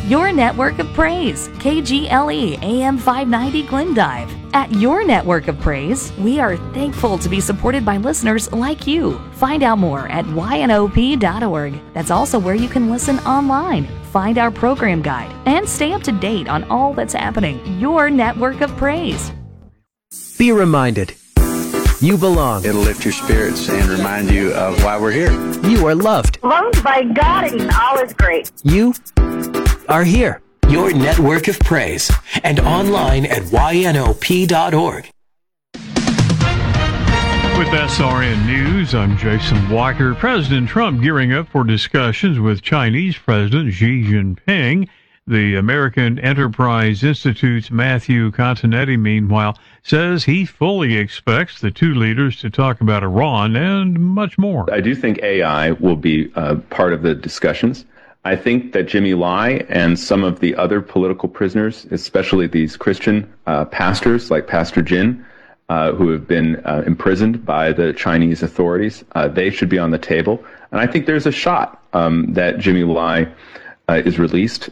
Your Network of Praise, KGLE AM 590 Glendive. At Your Network of Praise, we are thankful to be supported by listeners like you. Find out more at ynop.org. That's also where you can listen online, find our program guide, and stay up to date on all that's happening. Your Network of Praise. Be reminded, you belong. It'll lift your spirits and remind you of why we're here. You are loved. Loved by God and all is great. You are here. Your Network of Praise, and online at ynop.org. With SRN News, I'm Jason Walker. President Trump gearing up for discussions with Chinese President Xi Jinping. The American Enterprise Institute's Matthew Continetti, meanwhile, says he fully expects the two leaders to talk about Iran and much more. I do think AI will be part of the discussions. I think that Jimmy Lai and some of the other political prisoners, especially these Christian pastors like Pastor Jin, who have been imprisoned by the Chinese authorities, they should be on the table. And I think there's a shot that Jimmy Lai is released.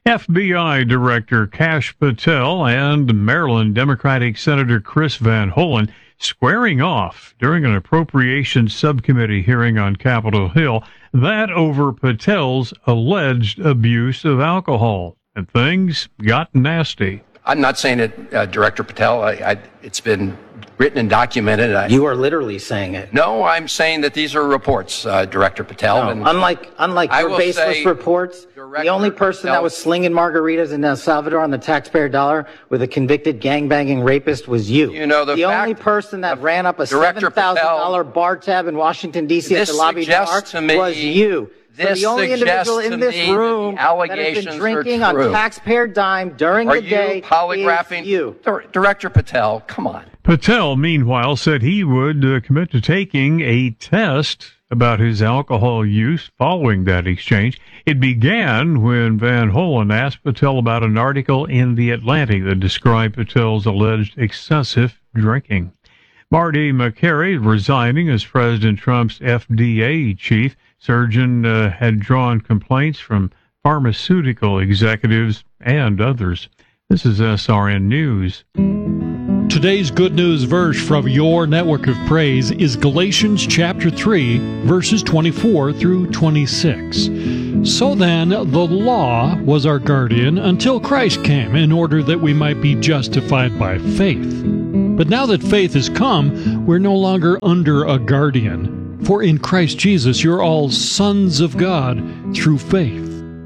FBI Director Kash Patel and Maryland Democratic Senator Chris Van Hollen squaring off during an appropriations subcommittee hearing on Capitol Hill, that over Patel's alleged abuse of alcohol. And things got nasty. I'm not saying it, Director Patel. It's been written and documented. You are literally saying it. No, I'm saying that these are reports, Director Patel. No, and unlike your baseless reports, Director the only person Patel, that was slinging margaritas in El Salvador on the taxpayer dollar with a convicted gangbanging rapist was you. You know, the only person that ran up a $7,000 bar tab in Washington, D.C. at the lobby bar was you. So the only individual in this room that has been drinking on taxpayer dime during the day is you. Director Patel, come on. Patel, meanwhile, said he would commit to taking a test about his alcohol use following that exchange. It began when Van Hollen asked Patel about an article in The Atlantic that described Patel's alleged excessive drinking. Marty McCary, resigning as President Trump's FDA chief, surgeon had drawn complaints from pharmaceutical executives and others. This is SRN News. Today's good news verse from Your Network of Praise is Galatians chapter 3, verses 24 through 26. So then, the law was our guardian until Christ came, in order that we might be justified by faith. But now that faith has come, we're no longer under a guardian. For in Christ Jesus, you're all sons of God through faith.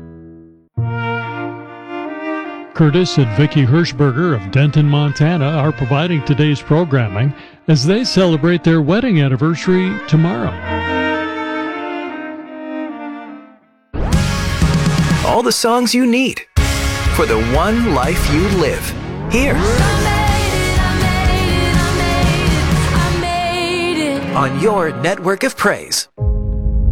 Curtis and Vicki Hirschberger of Denton, Montana are providing today's programming as they celebrate their wedding anniversary tomorrow. All the songs you need for the one life you live. Here. On Your Network of Praise.